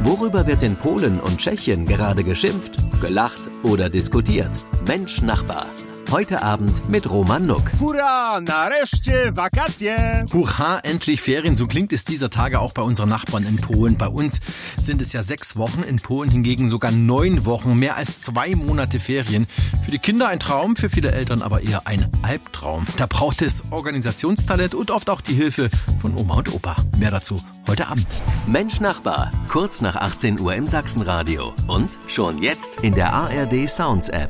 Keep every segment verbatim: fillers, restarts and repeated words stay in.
Worüber wird in Polen und Tschechien gerade geschimpft, gelacht oder diskutiert? Mensch Nachbar. Heute Abend mit Roman Nuck. Hurra, nareszcie wakacje! Hurra, endlich Ferien. So klingt es dieser Tage auch bei unseren Nachbarn in Polen. Bei uns sind es ja sechs Wochen, in Polen hingegen sogar neun Wochen, mehr als zwei Monate Ferien. Für die Kinder ein Traum, für viele Eltern aber eher ein Albtraum. Da braucht es Organisationstalent und oft auch die Hilfe von Oma und Opa. Mehr dazu heute Abend. Mensch Nachbar, kurz nach achtzehn Uhr im Sachsenradio und schon jetzt in der A R D Sounds App.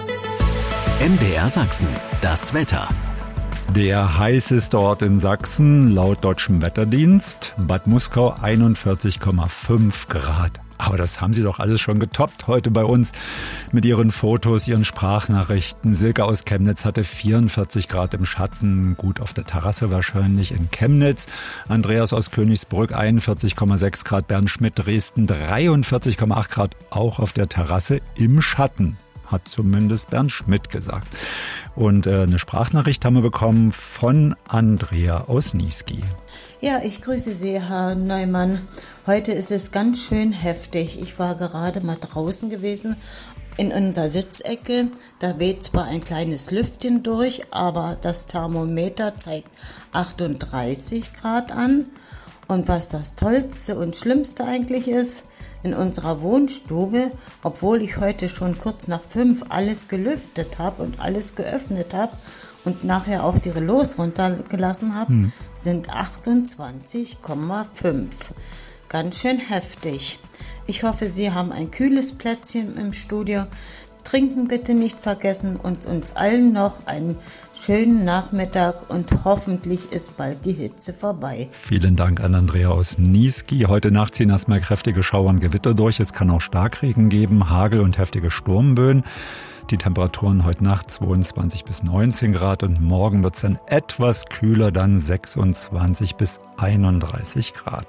M D R Sachsen, das Wetter. Der heißeste Ort in Sachsen, laut Deutschem Wetterdienst, Bad Muskau einundvierzig Komma fünf Grad. Aber das haben Sie doch alles schon getoppt heute bei uns mit Ihren Fotos, Ihren Sprachnachrichten. Silke aus Chemnitz hatte vierundvierzig Grad im Schatten, gut auf der Terrasse wahrscheinlich in Chemnitz. Andreas aus Königsbrück einundvierzig Komma sechs Grad, Bernd Schmidt Dresden dreiundvierzig Komma acht Grad, auch auf der Terrasse im Schatten. Hat zumindest Bernd Schmidt gesagt. Und äh, eine Sprachnachricht haben wir bekommen von Andrea aus Niesky. Ja, ich grüße Sie, Herr Neumann. Heute ist es ganz schön heftig. Ich war gerade mal draußen gewesen in unserer Sitzecke. Da weht zwar ein kleines Lüftchen durch, aber das Thermometer zeigt achtunddreißig Grad an. Und was das Tollste und Schlimmste eigentlich ist, in unserer Wohnstube, obwohl ich heute schon kurz nach fünf alles gelüftet habe und alles geöffnet habe und nachher auch die Relais runtergelassen habe, hm. sind achtundzwanzig Komma fünf. Ganz schön heftig. Ich hoffe, Sie haben ein kühles Plätzchen im Studio. Trinken bitte nicht vergessen und uns allen noch einen schönen Nachmittag und hoffentlich ist bald die Hitze vorbei. Vielen Dank an Andrea aus Niesky. Heute Nacht ziehen erstmal kräftige Schauer und Gewitter durch. Es kann auch Starkregen geben, Hagel und heftige Sturmböen. Die Temperaturen heute Nacht zweiundzwanzig bis neunzehn Grad und morgen wird es dann etwas kühler, dann sechsundzwanzig bis einunddreißig Grad.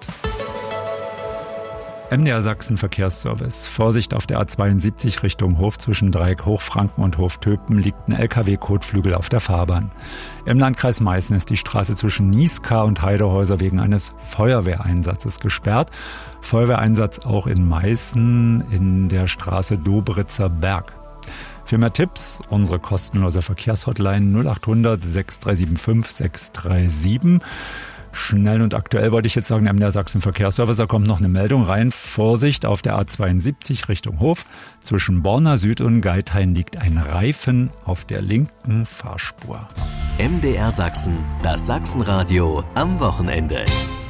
M D R Sachsen Verkehrsservice. Vorsicht auf der A zweiundsiebzig Richtung Hof zwischen Dreieck Hochfranken und Hoftöpen liegt ein L K W-Kotflügel auf der Fahrbahn. Im Landkreis Meißen ist die Straße zwischen Nieskar und Heidehäuser wegen eines Feuerwehreinsatzes gesperrt. Feuerwehreinsatz auch in Meißen in der Straße Dobritzer Berg. Für mehr Tipps unsere kostenlose Verkehrshotline null acht hundert sechs drei sieben fünf sechs drei sieben. Schnell und aktuell wollte ich jetzt sagen, M D R Sachsen Verkehrsservice, da kommt noch eine Meldung rein. Vorsicht auf der A zweiundsiebzig Richtung Hof. Zwischen Borna Süd und Geithain liegt ein Reifen auf der linken Fahrspur. M D R Sachsen, das Sachsenradio am Wochenende.